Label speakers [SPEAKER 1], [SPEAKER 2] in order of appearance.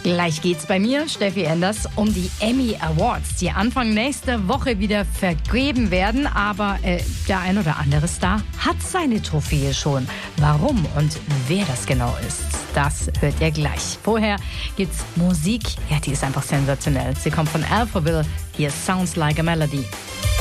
[SPEAKER 1] Gleich geht's bei mir, Steffi Enders, um die Emmy Awards, die Anfang nächster Woche wieder vergeben werden. Aber der ein oder andere Star hat seine Trophäe schon. Warum und wer das genau ist, das hört ihr gleich. Vorher gibt's Musik, ja, die ist einfach sensationell. Sie kommt von Alphaville. Hier Sounds Like a Melody.